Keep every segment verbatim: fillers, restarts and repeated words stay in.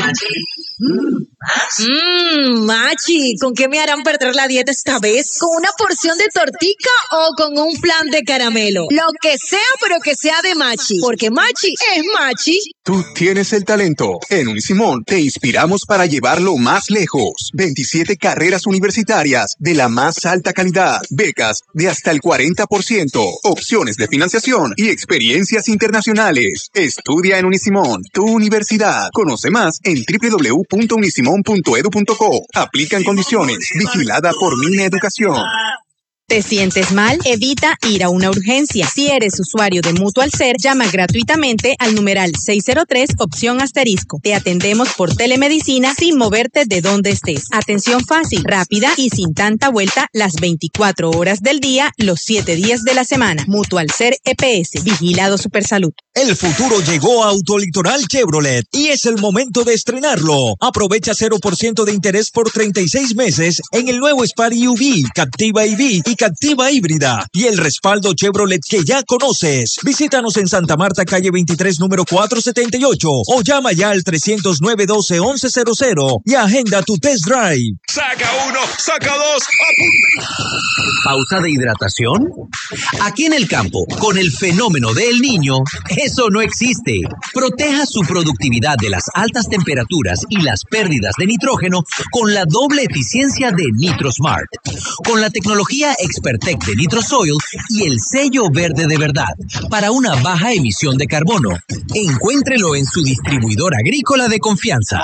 Mmm, Machi, ¿con qué me harán perder la dieta esta vez? ¿Con una porción de tortica o con un flan de caramelo? Lo que sea, pero que sea de Machi, porque Machi es Machi. Tú tienes el talento. En Unisimón te inspiramos para llevarlo más lejos. veintisiete carreras universitarias de la más alta calidad, becas de hasta el cuarenta por ciento, opciones de financiación y experiencias internacionales. Estudia en Unisimón, tu universidad. Conoce más en doble u doble u doble u punto unisimón punto edu punto co. Aplican condiciones. Vigilada por Mine Educación. ¿Te sientes mal? Evita ir a una urgencia. Si eres usuario de Mutual Ser, llama gratuitamente al numeral seis cero tres, opción asterisco. Te atendemos por telemedicina sin moverte de donde estés. Atención fácil, rápida y sin tanta vuelta las veinticuatro horas del día, los siete días de la semana. Mutual Ser E P S, Vigilado Supersalud. El futuro llegó a Autolitoral Chevrolet y es el momento de estrenarlo. Aprovecha cero por ciento de interés por treinta y seis meses en el nuevo Spari U V, Captiva I V y Captiva Híbrida y el respaldo Chevrolet que ya conoces. Visítanos en Santa Marta, calle veintitrés, número cuatrocientos setenta y ocho o llama ya al trescientos nueve, doce, once cero cero y agenda tu test drive. Saca uno, saca dos, apunta. ¿Pausa de hidratación? Aquí en el campo, con el fenómeno del Niño, eso no existe. Proteja su productividad de las altas temperaturas y las pérdidas de nitrógeno con la doble eficiencia de NitroSmart. Con la tecnología Expertec de NitroSoil y el sello verde de verdad para una baja emisión de carbono. Encuéntrelo en su distribuidor agrícola de confianza.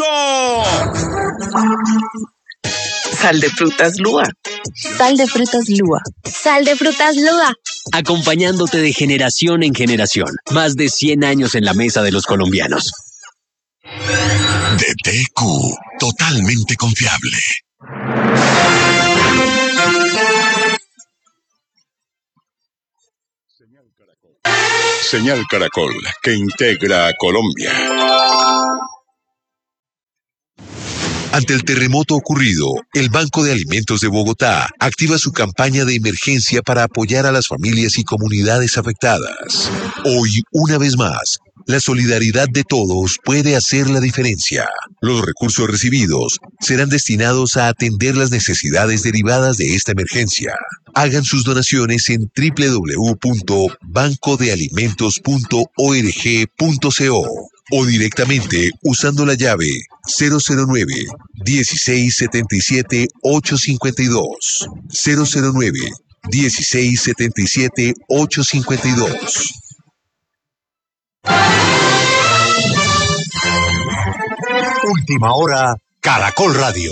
Sal de frutas Lua. Sal de frutas Lua. Sal de frutas Lua. Acompañándote de generación en generación. Más de cien años en la mesa de los colombianos. D T Q, totalmente confiable. Señal Caracol, que integra a Colombia. Ante el terremoto ocurrido, el Banco de Alimentos de Bogotá activa su campaña de emergencia para apoyar a las familias y comunidades afectadas. Hoy, una vez más, la solidaridad de todos puede hacer la diferencia. Los recursos recibidos serán destinados a atender las necesidades derivadas de esta emergencia. Hagan sus donaciones en doble u doble u doble u punto banco de alimentos punto org punto co o directamente usando la llave cero cero nueve, dieciséis setenta y siete, ochocientos cincuenta y dos. cero cero nueve, dieciséis setenta y siete, ochocientos cincuenta y dos. Última hora, Caracol Radio.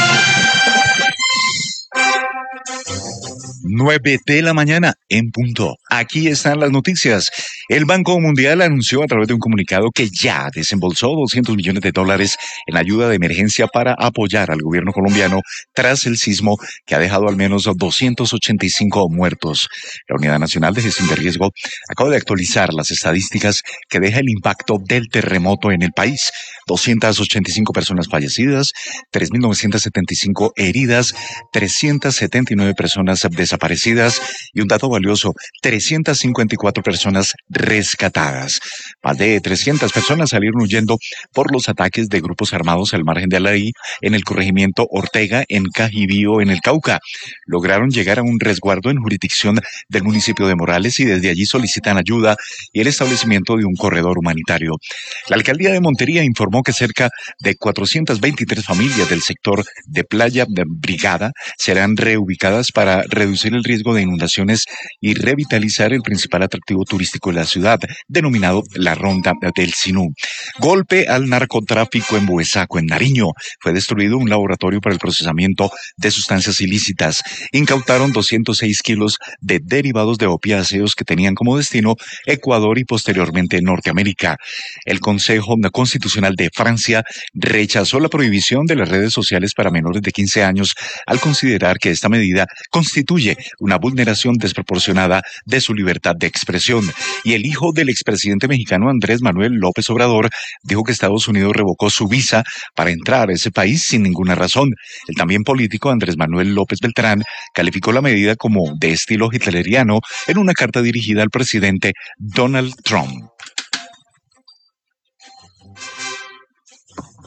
nueve de la mañana en punto. Aquí están las noticias. El Banco Mundial anunció a través de un comunicado que ya desembolsó doscientos millones de dólares en ayuda de emergencia para apoyar al gobierno colombiano tras el sismo que ha dejado al menos doscientos ochenta y cinco muertos. La Unidad Nacional de Gestión de Riesgo acaba de actualizar las estadísticas que deja el impacto del terremoto en el país. doscientas ochenta y cinco personas fallecidas, tres mil novecientas setenta y cinco heridas, trescientas setenta y nueve personas desaparecidas y un dato valioso, trescientas cincuenta y cuatro personas rescatadas. Más de trescientas personas salieron huyendo por los ataques de grupos armados al margen de Alarí en el corregimiento Ortega en Cajibío en el Cauca. Lograron llegar a un resguardo en jurisdicción del municipio de Morales y desde allí solicitan ayuda y el establecimiento de un corredor humanitario. La alcaldía de Montería informó que cerca de cuatrocientas veintitrés familias del sector de Playa de Brigada serán reubicadas para reducir el riesgo de inundaciones y revitalizar el principal atractivo turístico de la ciudad, denominado la Ronda del Sinú. Golpe al narcotráfico en Buesaco, en Nariño. Fue destruido un laboratorio para el procesamiento de sustancias ilícitas. Incautaron doscientos seis kilos de derivados de opiáceos que tenían como destino Ecuador y posteriormente Norteamérica. El Consejo Constitucional de Francia rechazó la prohibición de las redes sociales para menores de quince años al considerar que esta medida constituye una vulneración desproporcionada de su libertad de expresión. Y el hijo del expresidente mexicano Andrés Manuel López Obrador dijo que Estados Unidos revocó su visa para entrar a ese país sin ninguna razón. El también político Andrés Manuel López Beltrán calificó la medida como de estilo hitleriano en una carta dirigida al presidente Donald Trump.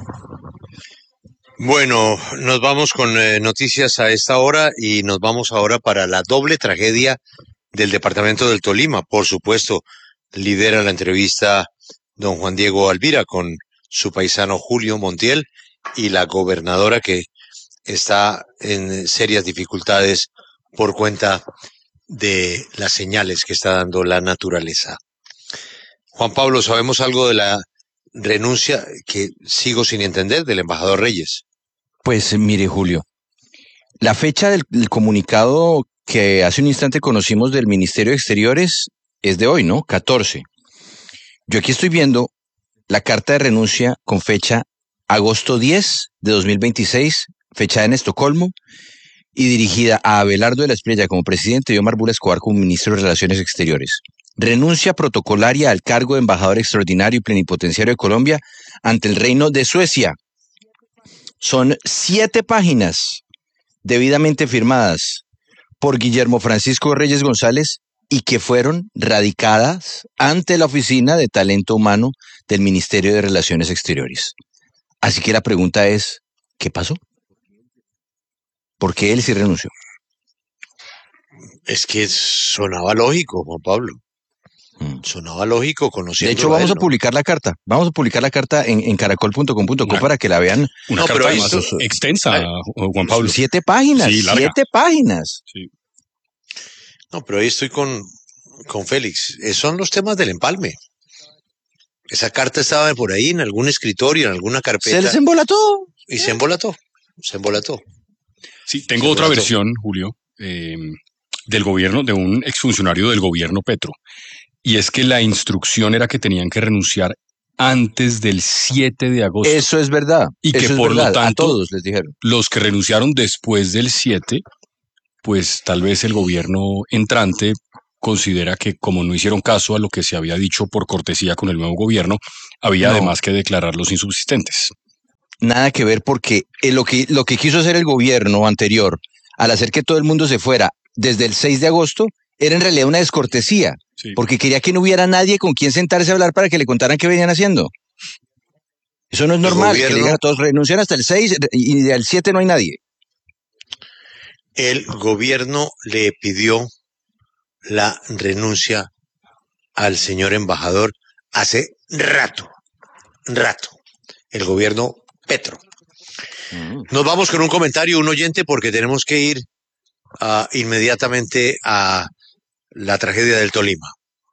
Bueno, nos vamos con eh, noticias a esta hora y nos vamos ahora para la doble tragedia del departamento del Tolima. Por supuesto, lidera la entrevista don Juan Diego Alvira con su paisano Julio Montiel y la gobernadora que está en serias dificultades por cuenta de las señales que está dando la naturaleza. Juan Pablo, ¿sabemos algo de la renuncia que sigo sin entender del embajador Reyes? Pues mire, Julio, la fecha del, del comunicado que hace un instante conocimos del Ministerio de Exteriores es de hoy, ¿no? catorce. Yo aquí estoy viendo la carta de renuncia con fecha agosto diez de dos mil veintiséis, fechada en Estocolmo y dirigida a Abelardo de la Espriella como presidente y Omar Bula Escobar como ministro de Relaciones Exteriores. Renuncia protocolaria al cargo de embajador extraordinario y plenipotenciario de Colombia ante el Reino de Suecia. Son siete páginas debidamente firmadas por Guillermo Francisco Reyes González y que fueron radicadas ante la Oficina de Talento Humano del Ministerio de Relaciones Exteriores. Así que la pregunta es, ¿qué pasó? ¿Por qué él sí renunció? Es que sonaba lógico, Juan Pablo. Sonaba lógico, conociendo. De hecho, vamos a, a publicar la carta. Vamos a publicar la carta en, en caracol punto com punto co para que la vean. Una no, carta además esto, extensa, ay, Juan Pablo. Siete páginas, sí, siete páginas. Sí. No, pero ahí estoy con, con Félix. Son los temas del empalme. Esa carta estaba por ahí en algún escritorio, en alguna carpeta. Se les embolató. Y se embolató. Se embolató. Sí, tengo se otra embolató. versión, Julio, eh, del gobierno, de un exfuncionario del gobierno Petro. Y es que la instrucción era que tenían que renunciar antes del siete de agosto. Eso es verdad. Y que Eso por es verdad. lo tanto, a todos les dijeron. Los que renunciaron después del siete, pues tal vez el gobierno entrante considera que como no hicieron caso a lo que se había dicho por cortesía con el nuevo gobierno, había no. además que declararlos insubsistentes. Nada que ver, porque lo que, lo que quiso hacer el gobierno anterior al hacer que todo el mundo se fuera desde el seis de agosto era en realidad una descortesía. Sí. Porque quería que no hubiera nadie con quien sentarse a hablar para que le contaran qué venían haciendo. Eso no es normal, gobierno, que le digan a todos, renuncian hasta el seis y del siete no hay nadie. El gobierno le pidió la renuncia al señor embajador hace rato, rato. El gobierno Petro. Mm. Nos vamos con un comentario, un oyente, porque tenemos que ir uh, inmediatamente a la tragedia del Tolima.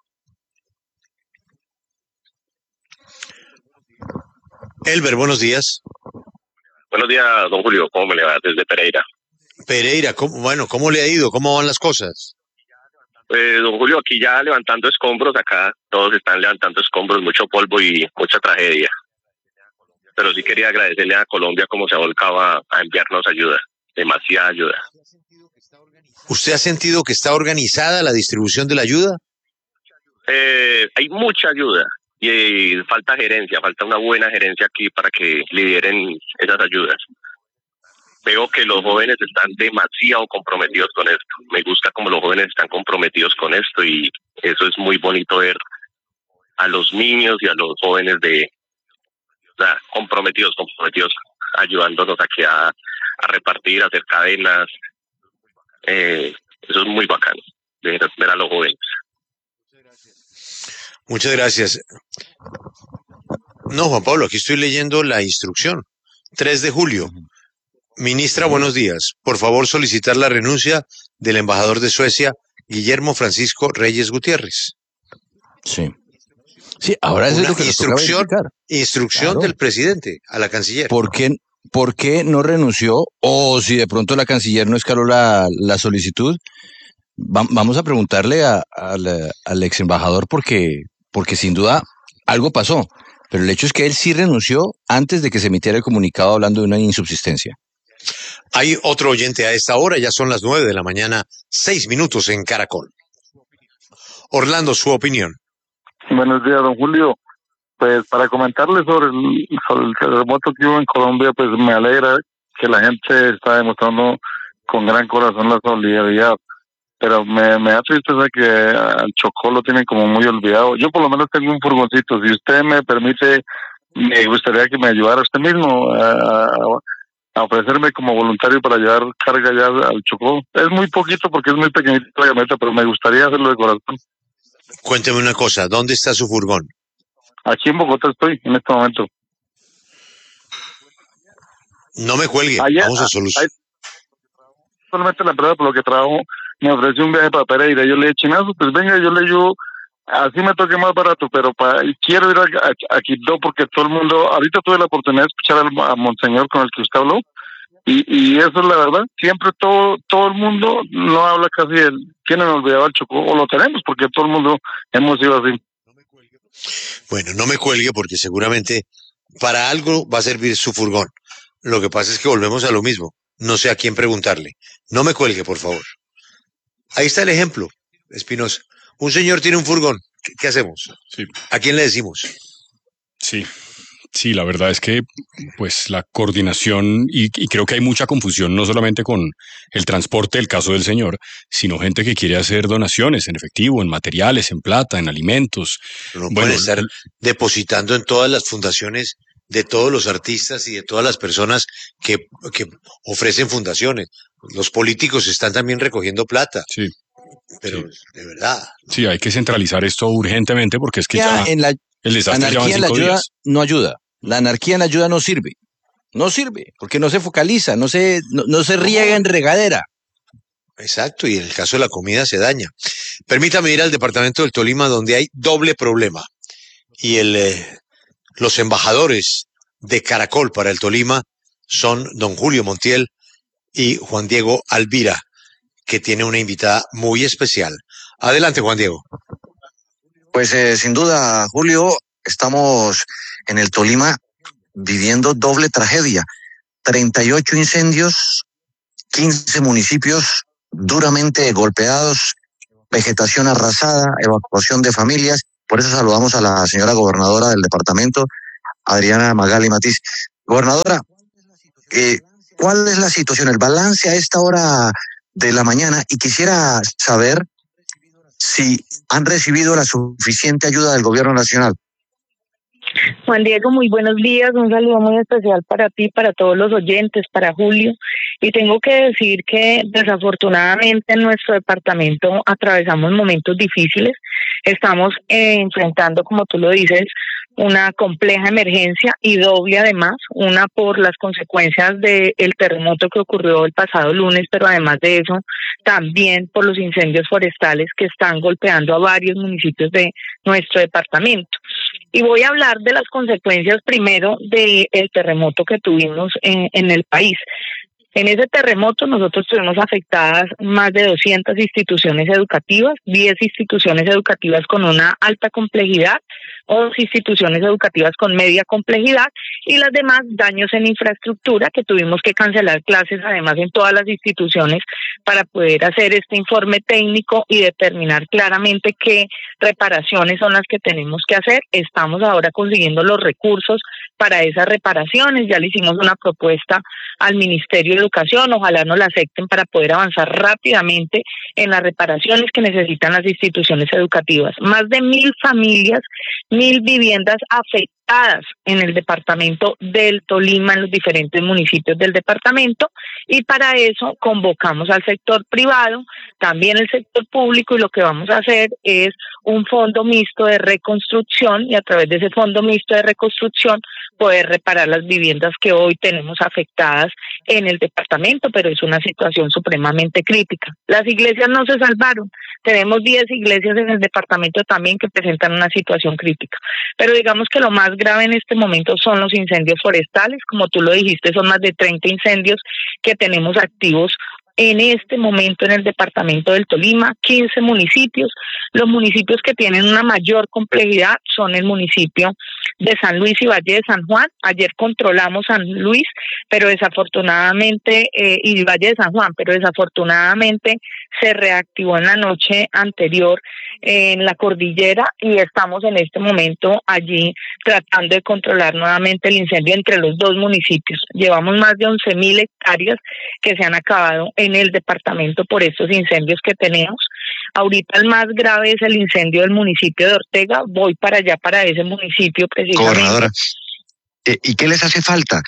Elber, buenos días. Buenos días, don Julio. ¿Cómo me le va? Desde Pereira. Pereira, ¿cómo, bueno, ¿cómo le ha ido? ¿Cómo van las cosas? Pues, don Julio, aquí ya levantando escombros. Acá todos están levantando escombros, mucho polvo y mucha tragedia. Pero sí quería agradecerle a Colombia como se ha volcado a, a enviarnos ayuda, demasiada ayuda. ¿Usted ha sentido que está organizada la distribución de la ayuda? Eh, hay mucha ayuda y, y falta gerencia, falta una buena gerencia aquí para que lideren esas ayudas. Veo que los jóvenes están demasiado comprometidos con esto. Me gusta cómo los jóvenes están comprometidos con esto y eso es muy bonito ver a los niños y a los jóvenes de o sea, comprometidos, comprometidos, ayudándonos aquí a, a repartir, a hacer cadenas. Eh, eso es muy bacano, ver, ver a los jóvenes. Muchas gracias. No, Juan Pablo, aquí estoy leyendo la instrucción. tres de julio. Ministra, buenos días. Por favor, solicitar la renuncia del embajador de Suecia, Guillermo Francisco Reyes Gutiérrez. Sí. Sí, ahora es Una lo que instrucción, instrucción claro. del presidente a la canciller. ¿Por qué, ¿Por qué no renunció? O si de pronto la canciller no escaló la, la solicitud, va, vamos a preguntarle a, a la, al ex embajador porque, porque sin duda algo pasó. Pero el hecho es que él sí renunció antes de que se emitiera el comunicado hablando de una insubsistencia. Hay otro oyente a esta hora, ya son las nueve de la mañana, seis minutos en Caracol. Orlando, su opinión. Buenos días, don Julio. Pues para comentarle sobre el, sobre el terremoto que hubo en Colombia, pues me alegra que la gente está demostrando con gran corazón la solidaridad. Pero me, me da tristeza que al Chocó lo tienen como muy olvidado. Yo por lo menos tengo un furgoncito. Si usted me permite, me gustaría que me ayudara usted mismo a, a, a ofrecerme como voluntario para llevar carga ya al Chocó. Es muy poquito porque es muy pequeñita la camioneta, pero me gustaría hacerlo de corazón. Cuénteme una cosa, ¿dónde está su furgón? Aquí en Bogotá estoy en este momento. No me cuelgue, Ayer, vamos a solucionar. Solamente la empresa por lo que trabajo me ofreció un viaje para Pereira. Yo le dije, Chinazo, pues venga, yo le ayudo. Así me toque más barato, pero para, quiero ir a, a, a Quibdó porque todo el mundo, ahorita tuve la oportunidad de escuchar al, a Monseñor con el que usted habló, y, y eso es la verdad, siempre todo todo el mundo no habla casi del, tienen olvidado el Chocó, o lo tenemos, porque todo el mundo hemos ido así. Bueno, no me cuelgue porque seguramente para algo va a servir su furgón. Lo que pasa es que volvemos a lo mismo, no sé a quién preguntarle. No me cuelgue, por favor. Ahí está el ejemplo, Espinosa. Un señor tiene un furgón, ¿qué, qué hacemos? Sí. ¿A quién le decimos? Sí, sí, la verdad es que pues la coordinación, y, y creo que hay mucha confusión, no solamente con el transporte, el caso del señor, sino gente que quiere hacer donaciones en efectivo, en materiales, en plata, en alimentos. No bueno, pueden estar depositando en todas las fundaciones de todos los artistas y de todas las personas que, que ofrecen fundaciones. Los políticos están también recogiendo plata. Sí. Pero sí. de verdad. Sí, hay que centralizar esto urgentemente porque es que ya, ya en la el desastre anarquía en la ayuda días. no ayuda. La anarquía en la ayuda no sirve. No sirve, porque no se focaliza, no se, no, no se riega en regadera. Exacto, y en el caso de la comida se daña. Permítame ir al departamento del Tolima, donde hay doble problema. Y el, eh, los embajadores de Caracol para el Tolima son don Julio Montiel y Juan Diego Alvira, que tiene una invitada muy especial. Adelante, Juan Diego. Pues eh, sin duda, Julio, estamos en el Tolima viviendo doble tragedia. treinta y ocho incendios, quince municipios duramente golpeados, vegetación arrasada, evacuación de familias. Por eso saludamos a la señora gobernadora del departamento, Adriana Magali Matiz. Gobernadora, eh, ¿cuál es la situación, el balance a esta hora de la mañana? Y quisiera saber si han recibido la suficiente ayuda del gobierno nacional. Juan Diego, muy buenos días, un saludo muy especial para ti, para todos los oyentes, para Julio. Y tengo que decir que desafortunadamente en nuestro departamento atravesamos momentos difíciles. Estamos eh, enfrentando, como tú lo dices, una compleja emergencia y doble además, una por las consecuencias del terremoto que ocurrió el pasado lunes, pero además de eso, también por los incendios forestales que están golpeando a varios municipios de nuestro departamento. Y voy a hablar de las consecuencias primero del terremoto que tuvimos en, en el país. En ese terremoto nosotros tuvimos afectadas más de doscientas instituciones educativas, diez instituciones educativas con una alta complejidad, once instituciones educativas con media complejidad y las demás daños en infraestructura que tuvimos que cancelar clases además en todas las instituciones para poder hacer este informe técnico y determinar claramente qué reparaciones son las que tenemos que hacer. Estamos ahora consiguiendo los recursos para esas reparaciones, ya le hicimos una propuesta al Ministerio de Educación, ojalá nos la acepten para poder avanzar rápidamente en las reparaciones que necesitan las instituciones educativas. Más de mil familias, mil viviendas afectadas en el departamento del Tolima, en los diferentes municipios del departamento, y para eso convocamos al sector privado, también el sector público, y lo que vamos a hacer es un fondo mixto de reconstrucción, y a través de ese fondo mixto de reconstrucción poder reparar las viviendas que hoy tenemos afectadas en el departamento, pero es una situación supremamente crítica. Las iglesias no se salvaron, tenemos diez iglesias en el departamento también que presentan una situación crítica, pero digamos que lo más grave en este momento son los incendios forestales, como tú lo dijiste, son más de treinta incendios que tenemos activos en este momento en el departamento del Tolima, quince municipios. Los municipios que tienen una mayor complejidad son el municipio de San Luis y Valle de San Juan. Ayer controlamos San Luis, pero desafortunadamente, eh, y Valle de San Juan, pero desafortunadamente se reactivó en la noche anterior eh, en la cordillera y estamos en este momento allí tratando de controlar nuevamente el incendio entre los dos municipios. Llevamos más de once mil hectáreas que se han acabado en el departamento por estos incendios que tenemos. Ahorita el más grave es el incendio del municipio de Ortega. Voy para allá, para ese municipio precisamente. Gobernadora, eh, ¿y qué les hace falta?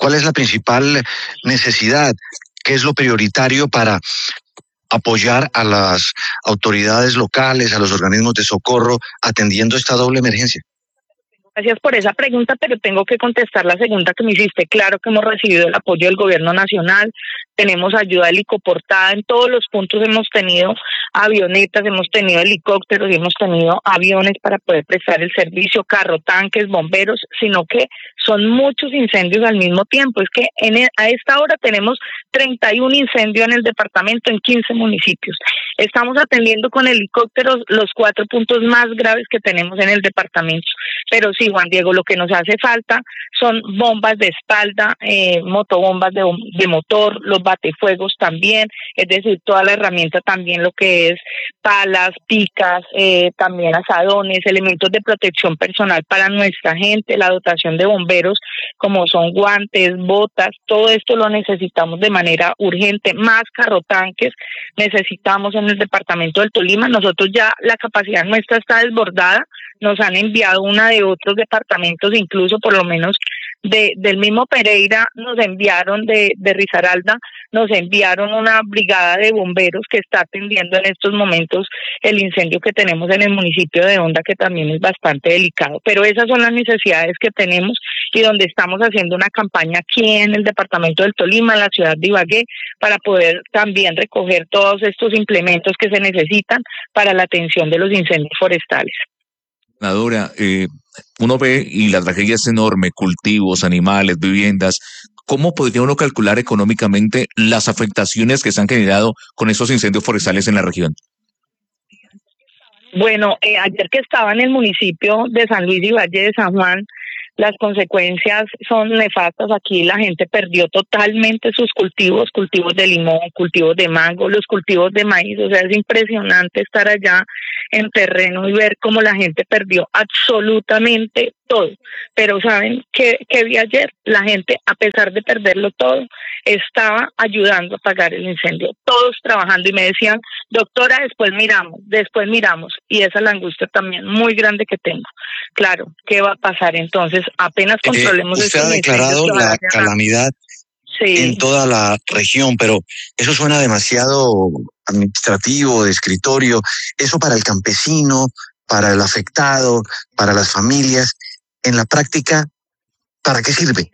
¿Cuál es la principal necesidad? ¿Qué es lo prioritario para apoyar a las autoridades locales, a los organismos de socorro, atendiendo esta doble emergencia? Gracias por esa pregunta, pero tengo que contestar la segunda que me hiciste. Claro que hemos recibido el apoyo del gobierno nacional, tenemos ayuda helicoportada, en todos los puntos hemos tenido avionetas, hemos tenido helicópteros y hemos tenido aviones para poder prestar el servicio, carro, tanques, bomberos, sino que son muchos incendios al mismo tiempo. Es que en e- a esta hora tenemos treinta y uno incendios en el departamento en quince municipios. Estamos atendiendo con helicópteros los cuatro puntos más graves que tenemos en el departamento. Pero sí, Juan Diego, lo que nos hace falta son bombas de espalda, eh, motobombas de, de motor, los batefuegos también, es decir, toda la herramienta también, lo que es palas, picas, eh, también asadones, elementos de protección personal para nuestra gente, la dotación de bomberos, como son guantes, botas, todo esto lo necesitamos de manera urgente, más carrotanques necesitamos en el departamento del Tolima. Nosotros ya la capacidad nuestra está desbordada, nos han enviado una de otros departamentos, incluso por lo menos de del mismo Pereira, nos enviaron de, de Risaralda, nos enviaron una brigada de bomberos que está atendiendo en estos momentos el incendio que tenemos en el municipio de Honda, que también es bastante delicado. Pero esas son las necesidades que tenemos y donde estamos haciendo una campaña aquí en el departamento del Tolima, en la ciudad de Ibagué, para poder también recoger todos estos implementos que se necesitan para la atención de los incendios forestales. Senadora, eh, uno ve y la tragedia es enorme, cultivos, animales, viviendas. ¿Cómo podría uno calcular económicamente las afectaciones que se han generado con esos incendios forestales en la región? Bueno, eh, ayer que estaba en el municipio de San Luis y Valle de San Juan, las consecuencias son nefastas. Aquí la gente perdió totalmente sus cultivos, cultivos de limón, cultivos de mango, los cultivos de maíz. O sea, es impresionante estar allá en terreno y ver cómo la gente perdió absolutamente todo. Pero ¿saben qué, qué vi ayer? La gente, a pesar de perderlo todo, estaba ayudando a apagar el incendio. Todos trabajando y me decían, doctora, después miramos, después miramos. Y esa es la angustia también muy grande que tengo. Claro, ¿qué va a pasar entonces? Apenas controlemos eh, usted estos ha declarado incendios que la van a calamidad Sí. en toda la región, pero eso suena demasiado administrativo, de escritorio. Eso para el campesino, para el afectado, para las familias. En la práctica, ¿para qué sirve?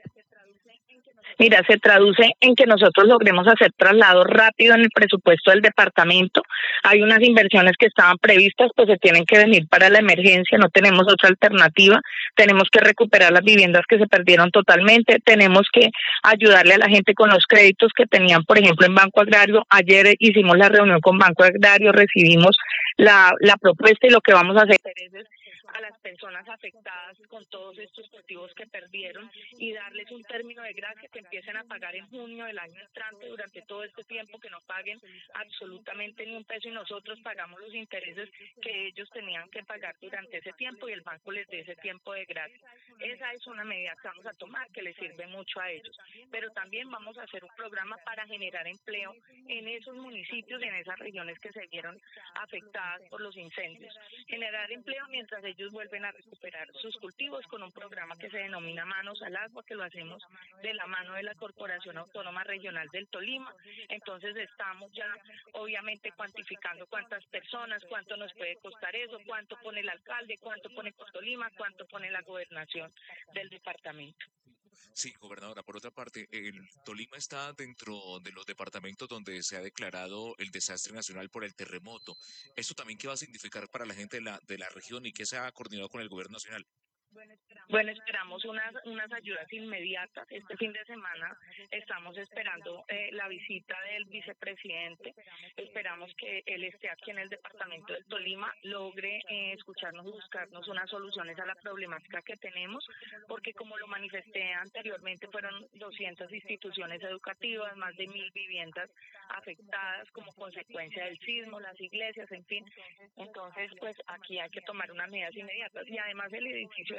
Mira, se traduce en que nosotros logremos hacer traslado rápido en el presupuesto del departamento. Hay unas inversiones que estaban previstas, pues se tienen que venir para la emergencia, no tenemos otra alternativa. Tenemos que recuperar las viviendas que se perdieron totalmente, tenemos que ayudarle a la gente con los créditos que tenían, por ejemplo, en Banco Agrario. Ayer hicimos la reunión con Banco Agrario, recibimos la, la propuesta y lo que vamos a hacer es a las personas afectadas con todos estos cultivos que perdieron y darles un término de gracia que empiecen a pagar en junio del año entrante, durante todo este tiempo que no paguen absolutamente ni un peso y nosotros pagamos los intereses que ellos tenían que pagar durante ese tiempo y el banco les dé ese tiempo de gracia. Esa es una medida que vamos a tomar que les sirve mucho a ellos, pero también vamos a hacer un programa para generar empleo en esos municipios y en esas regiones que se vieron afectadas por los incendios. Generar empleo mientras ellos vuelven a recuperar sus cultivos con un programa que se denomina Manos al Agua, que lo hacemos de la mano de la Corporación Autónoma Regional del Tolima. Entonces estamos ya obviamente cuantificando cuántas personas, cuánto nos puede costar eso, cuánto pone el alcalde, cuánto pone Tolima, cuánto pone la gobernación del departamento. Sí, gobernadora, por otra parte, el Tolima está dentro de los departamentos donde se ha declarado el desastre nacional por el terremoto. ¿Esto también qué va a significar para la gente de la, de la región y qué se ha coordinado con el gobierno nacional? Bueno, esperamos unas unas ayudas inmediatas. Este fin de semana estamos esperando eh, la visita del vicepresidente. Esperamos que él esté aquí en el departamento del Tolima, logre eh, escucharnos y buscarnos unas soluciones a la problemática que tenemos, porque como lo manifesté anteriormente, fueron doscientas instituciones educativas, más de mil viviendas afectadas como consecuencia del sismo, las iglesias, en fin. Entonces, pues aquí hay que tomar unas medidas inmediatas y además el edificio de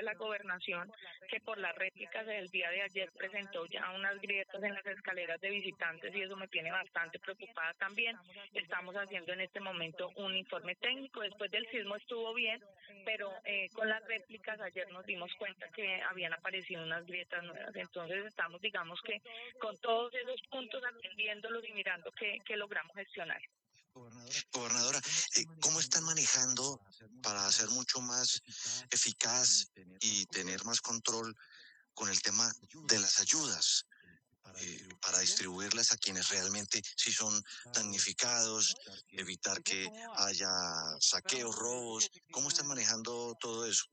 de la gobernación, que por las réplicas del día de ayer presentó ya unas grietas en las escaleras de visitantes y eso me tiene bastante preocupada también. Estamos haciendo en este momento un informe técnico. Después del sismo estuvo bien, pero eh, con las réplicas ayer nos dimos cuenta que habían aparecido unas grietas nuevas. Entonces estamos, digamos que con todos esos puntos atendiéndolos y mirando qué, qué logramos gestionar. Gobernadora, eh, ¿cómo están manejando para hacer mucho más eficaz y tener más control con el tema de las ayudas? Eh, para distribuirlas a quienes realmente sí son damnificados, evitar que haya saqueos, robos. ¿Cómo están manejando todo eso?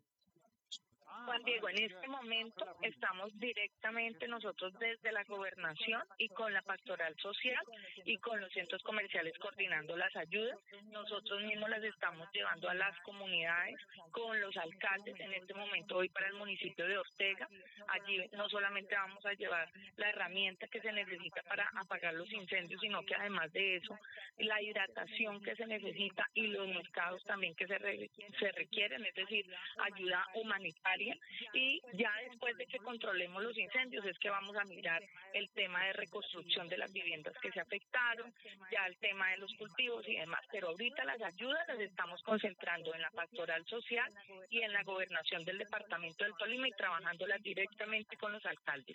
Juan Diego, en este momento estamos directamente nosotros desde la gobernación y con la pastoral social y con los centros comerciales coordinando las ayudas. Nosotros mismos las estamos llevando a las comunidades con los alcaldes. En este momento voy para el municipio de Ortega. Allí no solamente vamos a llevar la herramienta que se necesita para apagar los incendios, sino que además de eso, la hidratación que se necesita y los mercados también que se, re se requieren, es decir, ayuda humanitaria. Y ya después de que controlemos los incendios es que vamos a mirar el tema de reconstrucción de las viviendas que se afectaron, ya el tema de los cultivos y demás, pero ahorita las ayudas las estamos concentrando en la pastoral social y en la gobernación del departamento del Tolima y trabajándolas directamente con los alcaldes.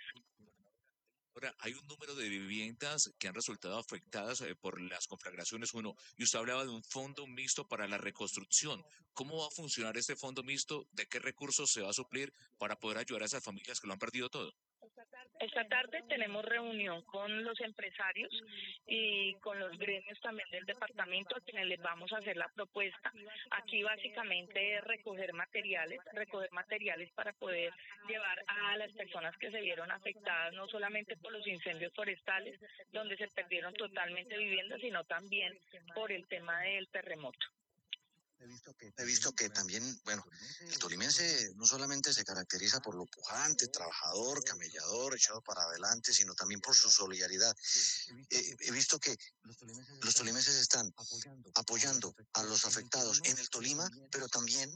Ahora, hay un número de viviendas que han resultado afectadas eh, por las conflagraciones uno, y usted hablaba de un fondo mixto para la reconstrucción. ¿Cómo va a funcionar este fondo mixto? ¿De qué recursos se va a suplir para poder ayudar a esas familias que lo han perdido todo? Esta tarde tenemos reunión con los empresarios y con los gremios también del departamento a quienes les vamos a hacer la propuesta. Aquí básicamente es recoger materiales, recoger materiales para poder llevar a las personas que se vieron afectadas, no solamente por los incendios forestales, donde se perdieron totalmente viviendas, sino también por el tema del terremoto. He visto que, he visto que también, bueno, el tolimense no solamente se caracteriza por lo pujante, trabajador, camellador, echado para adelante, sino también por su solidaridad. Eh, he visto que los tolimenses están apoyando a los afectados en el Tolima, pero también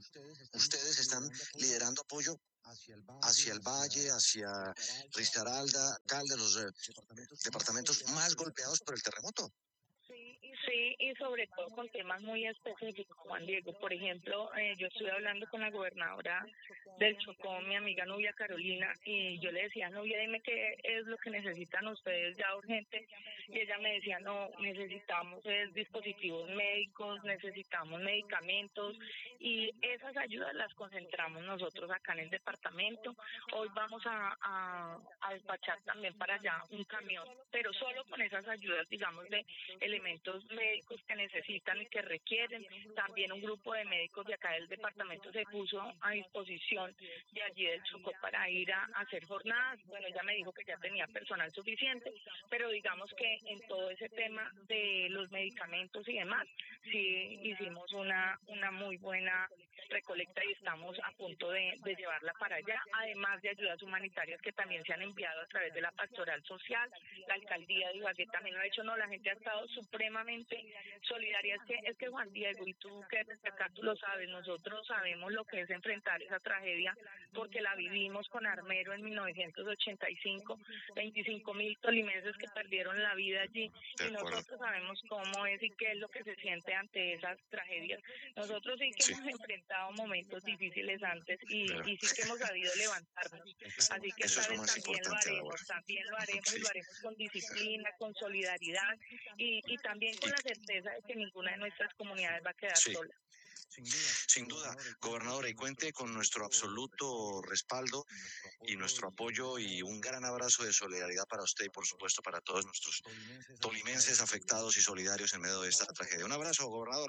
ustedes están liderando apoyo hacia el Valle, hacia Risaralda, Caldas, los eh, departamentos más golpeados por el terremoto. Sí, sí, y sobre todo con temas muy específicos, Juan Diego. Por ejemplo, eh, yo estuve hablando con la gobernadora del Chocó, mi amiga Nubia Carolina, y yo le decía, Nubia, dime qué es lo que necesitan ustedes ya urgente, y ella me decía, no, necesitamos eh, dispositivos médicos, necesitamos medicamentos, y esas ayudas las concentramos nosotros acá en el departamento. Hoy vamos a, a, a despachar también para allá un camión, pero solo con esas ayudas, digamos, de elementos médicos que necesitan y que requieren. También un grupo de médicos de acá del departamento se puso a disposición de allí del Chocó para ir a, a hacer jornadas. Bueno, ella me dijo que ya tenía personal suficiente, pero digamos que en todo ese tema de los medicamentos y demás, sí hicimos una, una muy buena recolecta y estamos a punto de, de llevarla para allá, además de ayudas humanitarias que también se han enviado a través de la pastoral social. La alcaldía de Ibagué también lo ha hecho. No, la gente ha estado supremamente solidaria. Es que, es que Juan Diego, y tú que desde acá tú lo sabes, nosotros sabemos lo que es enfrentar esa tragedia porque la vivimos con Armero en mil novecientos ochenta y cinco, veinticinco mil tolimenses que perdieron la vida allí, y nosotros sabemos cómo es y qué es lo que se siente ante esas tragedias. Nosotros sí que sí. hemos enfrentado momentos difíciles antes y, y sí que hemos sabido levantarnos, así que esta vez también lo haremos, también lo haremos y lo haremos con disciplina, con solidaridad y, y también con la certeza de que ninguna de nuestras comunidades va a quedar sí. sola. Sin duda, sin duda, gobernadora, y cuente con nuestro absoluto respaldo y nuestro apoyo y un gran abrazo de solidaridad para usted y por supuesto para todos nuestros tolimenses afectados y solidarios en medio de esta tragedia. Un abrazo, gobernadora.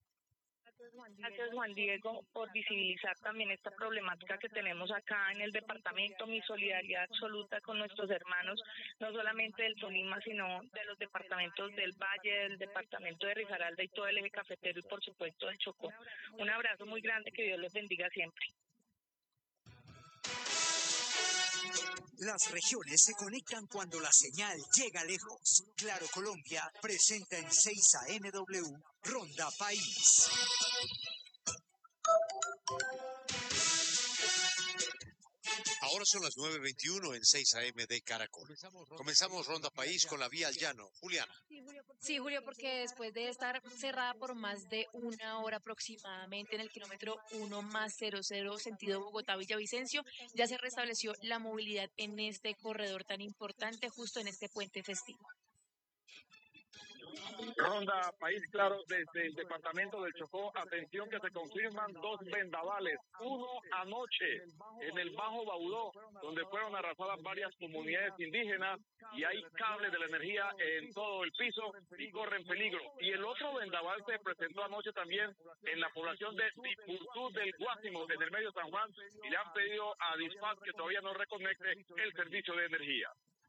Gracias, Juan Diego, por visibilizar también esta problemática que tenemos acá en el departamento. Mi solidaridad absoluta con nuestros hermanos, no solamente del Tolima, sino de los departamentos del Valle, del departamento de Risaralda y todo el eje cafetero y por supuesto del Chocó. Un abrazo muy grande, que Dios los bendiga siempre. Las regiones se conectan cuando la señal llega lejos. Claro Colombia presenta en seis A M W Ronda País. Ahora son las nueve veintiuno en seis A M de Caracol. Comenzamos Ronda País con la vía al llano. Juliana. Sí, Julio, porque después de estar cerrada por más de una hora aproximadamente en el kilómetro uno más cero cero sentido Bogotá-Villavicencio, ya se restableció la movilidad en este corredor tan importante justo en este puente festivo. Ronda País Claro desde el departamento del Chocó. Atención que se confirman dos vendavales. Uno anoche en el Bajo Baudó, donde fueron arrasadas varias comunidades indígenas y hay cables de la energía en todo el piso y corren peligro. Y el otro vendaval se presentó anoche también en la población de Tipurtú del Guásimo, en el medio San Juan, y le han pedido a Dispatch que todavía no reconecte el servicio de energía.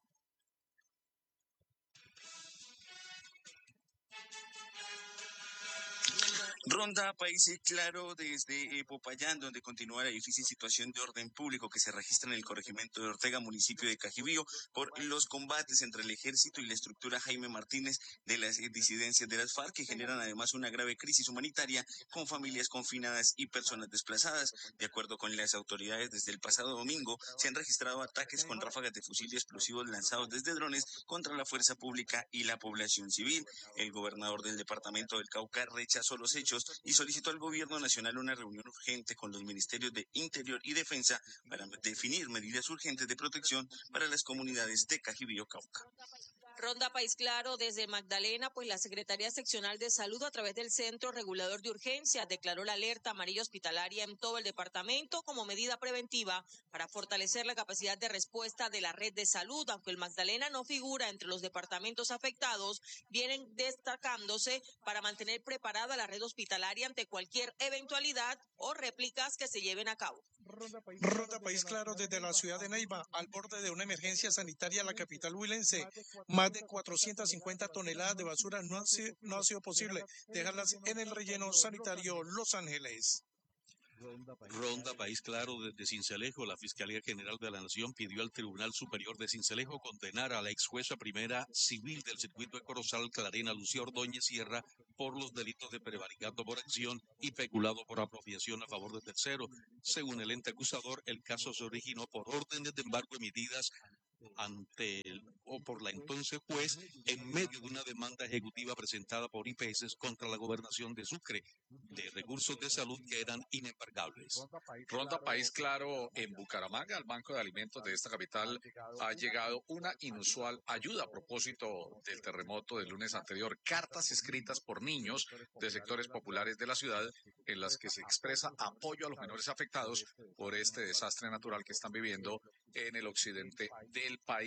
Ronda País Claro desde eh, Popayán, donde continúa la difícil situación de orden público que se registra en el corregimiento de Ortega, municipio de Cajibío, por los combates entre el ejército y la estructura Jaime Martínez de las eh, disidencias de las FARC, que generan además una grave crisis humanitaria con familias confinadas y personas desplazadas. De acuerdo con las autoridades, desde el pasado domingo se han registrado ataques con ráfagas de fusil y explosivos lanzados desde drones contra la fuerza pública y la población civil. El gobernador del departamento del Cauca rechazó los hechos y solicitó al gobierno nacional una reunión urgente con los ministerios de Interior y Defensa para definir medidas urgentes de protección para las comunidades de Cajibío, Cauca. Ronda País Claro desde Magdalena, pues la Secretaría Seccional de Salud a través del Centro Regulador de Urgencias declaró la alerta amarilla hospitalaria en todo el departamento como medida preventiva para fortalecer la capacidad de respuesta de la red de salud. Aunque el Magdalena no figura entre los departamentos afectados, vienen destacándose para mantener preparada la red hospitalaria ante cualquier eventualidad o réplicas que se lleven a cabo. Ronda País Claro desde la ciudad de Neiva, al borde de una emergencia sanitaria en la capital huilense. Más de cuatrocientas cincuenta toneladas de basura no ha, sido, no ha sido posible dejarlas en el relleno sanitario Los Ángeles. Ronda País Claro desde Sincelejo. La Fiscalía General de la Nación pidió al Tribunal Superior de Sincelejo condenar a la ex jueza primera civil del circuito de Corozal, Clarena Lucía Ordóñez Sierra, por los delitos de prevaricato por acción y peculado por apropiación a favor de tercero. Según el ente acusador, el caso se originó por órdenes de embargo emitidas ante el, o por la entonces juez en medio de una demanda ejecutiva presentada por I P S contra la gobernación de Sucre de recursos de salud que eran inembargables. Ronda País Claro en Bucaramanga, al Banco de Alimentos de esta capital ha llegado una inusual ayuda a propósito del terremoto del lunes anterior. Cartas escritas por niños de sectores populares de la ciudad en las que se expresa apoyo a los menores afectados por este desastre natural que están viviendo en el occidente del país.